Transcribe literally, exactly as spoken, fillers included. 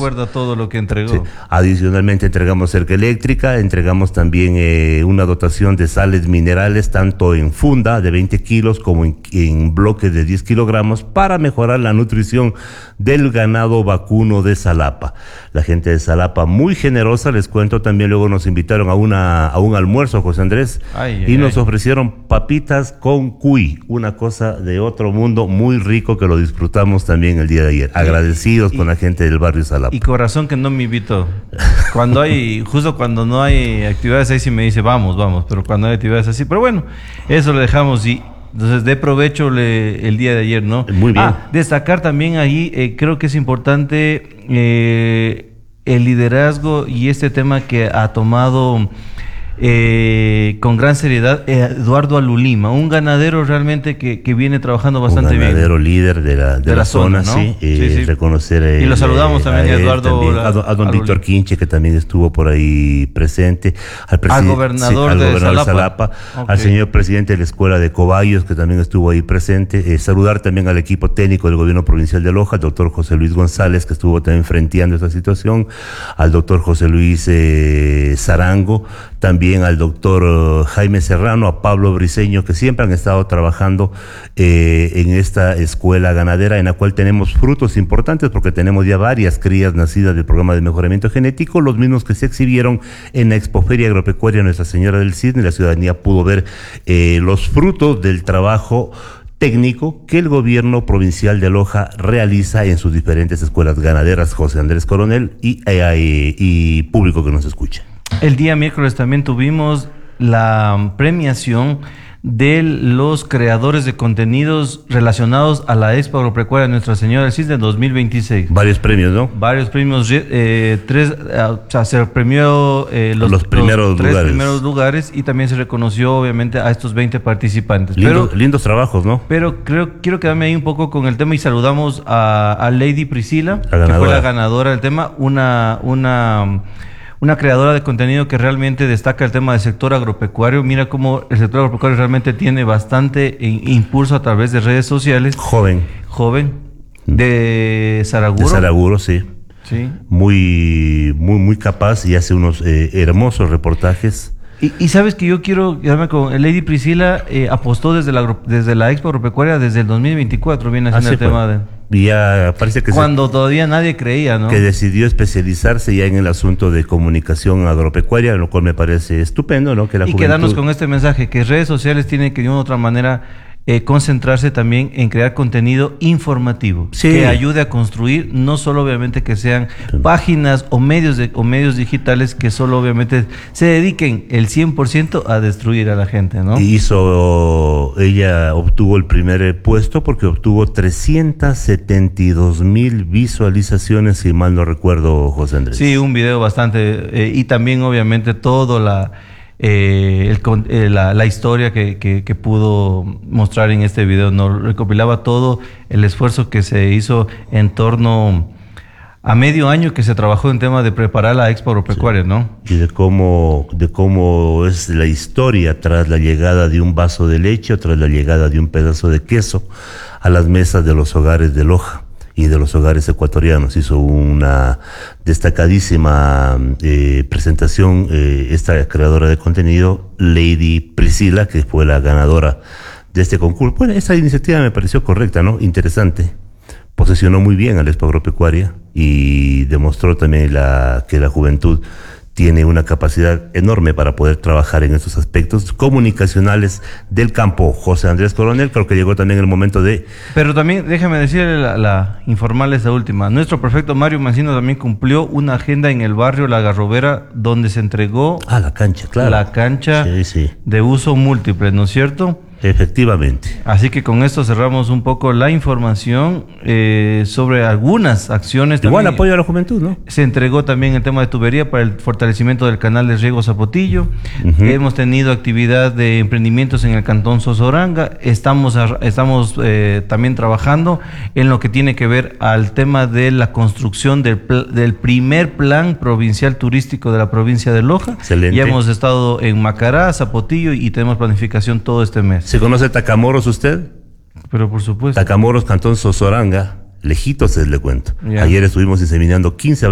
recuerda todo lo que entregó. Sí. Adicionalmente entregamos cerca eléctrica, entregamos también eh, una dotación de sales minerales, tanto en funda de veinte kilos como en, en bloques de diez kilogramos, para mejorar la nutrición del ganado vacuno de Salapa. La gente de Salapa muy generosa, les cuento, también luego nos invitaron a, una, a un almuerzo, José Andrés, ay, y ay, nos ay. ofrecieron papitas con cuy, una cosa de otro mundo, muy rico, que lo disfrutamos también el día de ayer. Agradecidos y, con la gente del barrio Salapa. Y corazón que no me invitó. Cuando hay, justo cuando no hay actividades ahí sí me dice vamos, vamos, pero cuando hay actividades así, pero bueno, eso lo dejamos y entonces de provecho le, el día de ayer, ¿no? Muy bien. Ah, destacar también ahí, eh, creo que es importante eh, el liderazgo y este tema que ha tomado Eh, con gran seriedad Eduardo Alulima, un ganadero realmente que, que viene trabajando bastante bien. Un ganadero bien. líder de la, de de la, la zona, zona, ¿no? sí, eh, sí, sí. Reconocer a y lo saludamos eh, también a Eduardo también, a, don, a don Víctor Quinche, que también estuvo por ahí presente, al, al gobernador, sí, al de, gobernador Salapa, de Salapa okay. al señor presidente de la Escuela de Cobayos, que también estuvo ahí presente, eh, saludar también al equipo técnico del gobierno provincial de Loja, al doctor José Luis González, que estuvo también frenteando esta situación, al doctor José Luis eh, Zarango, también al doctor Jaime Serrano, a Pablo Briceño, que siempre han estado trabajando eh, en esta escuela ganadera, en la cual tenemos frutos importantes, porque tenemos ya varias crías nacidas del programa de mejoramiento genético, los mismos que se exhibieron en la Expoferia Agropecuaria Nuestra Señora del Cisne. La ciudadanía pudo ver eh, los frutos del trabajo técnico que el gobierno provincial de Loja realiza en sus diferentes escuelas ganaderas, José Andrés Coronel, y, eh, y público que nos escucha. El día miércoles también tuvimos la premiación de los creadores de contenidos relacionados a la Expo Agropecuaria Nuestra Señora del Cisne dos mil veintiséis. Varios premios, ¿no? Varios premios, eh, tres, o sea, se premió eh, los, los primeros los tres lugares. primeros lugares y también se reconoció obviamente a estos veinte participantes. Lindo, pero, lindos trabajos, ¿no? Pero creo quiero quedarme ahí un poco con el tema y saludamos a, a Lady Priscila, la que fue la ganadora del tema, una una una creadora de contenido que realmente destaca el tema del sector agropecuario. Mira cómo el sector agropecuario realmente tiene bastante impulso a través de redes sociales. Joven. Joven. De Saraguro. De Saraguro, sí. Sí. Muy, muy, muy capaz y hace unos eh, hermosos reportajes. Y, y sabes que yo quiero quedarme con Lady Priscila, eh, apostó desde la, desde la Expo Agropecuaria desde el dos mil veinticuatro, viene haciendo el tema de... Y ya parece que cuando se, todavía nadie creía, ¿no? Que decidió especializarse ya en el asunto de comunicación agropecuaria, lo cual me parece estupendo, ¿no? Que la y juventud... quedarnos con este mensaje, que redes sociales tienen que de una u otra manera eh, concentrarse también en crear contenido informativo, sí. que ayude a construir, no solo obviamente que sean sí. páginas o medios de o medios digitales que solo obviamente se dediquen el cien por ciento a destruir a la gente, ¿no? Y hizo, ella obtuvo el primer puesto porque obtuvo trescientas setenta y dos mil visualizaciones, si mal no recuerdo, José Andrés. Sí, un video bastante, eh, y también obviamente todo la... Eh, el, eh, la, la historia que, que, que pudo mostrar en este video, ¿no? Recopilaba todo el esfuerzo que se hizo en torno a medio año que se trabajó en tema de preparar la Expo Agropecuaria, sí. ¿no? Y de cómo, de cómo es la historia tras la llegada de un vaso de leche o tras la llegada de un pedazo de queso a las mesas de los hogares de Loja y de los hogares ecuatorianos. Hizo una destacadísima eh, presentación eh, esta creadora de contenido, Lady Priscila, que fue la ganadora de este concurso. Bueno, esa iniciativa me pareció correcta, ¿no? Interesante. Posicionó muy bien a la Expo Agropecuaria y demostró también la, que la juventud tiene una capacidad enorme para poder trabajar en estos aspectos comunicacionales del campo. José Andrés Coronel, creo que llegó también el momento de... Pero también, déjame decirle, la, la informarle esta última. Nuestro prefecto Mario Mancino también cumplió una agenda en el barrio La Garrobera, donde se entregó... Ah, la cancha, claro. La cancha sí, sí. de uso múltiple, ¿no es cierto? Efectivamente. Así que con esto cerramos un poco la información eh, sobre algunas acciones. Igual también, apoyo a la juventud, ¿no? Se entregó también el tema de tubería para el fortalecimiento del canal de riego Zapotillo. Uh-huh. Hemos tenido actividad de emprendimientos en el cantón Sozoranga. Estamos, a, estamos eh, también trabajando en lo que tiene que ver al tema de la construcción del, del primer plan provincial turístico de la provincia de Loja. Excelente. Ya hemos estado en Macará, Zapotillo y tenemos planificación todo este mes. ¿Se conoce Tacamoros usted? Pero por supuesto. Tacamoros, cantón Sozoranga, lejitos les le cuento. Yeah. Ayer estuvimos inseminando quince